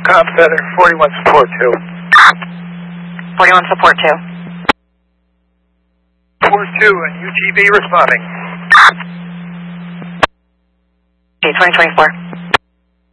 Com Center, 41 support 2. 41 support 2. Support 2 and UGV responding. Okay, 2024.